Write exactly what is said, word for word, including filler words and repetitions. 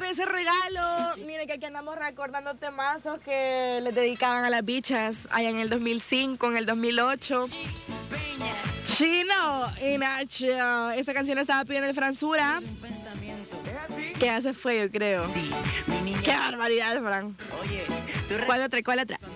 ese regalo. Mire que aquí andamos recordando temazos que les dedicaban a las bichas allá en el dos mil cinco, en el dos mil ocho. Chino y Nacho. Esta canción estaba pidiendo el Fransura, que ya se fue, yo creo. Qué barbaridad, Fran. ¿Cuál otra? ¿Cuál otra?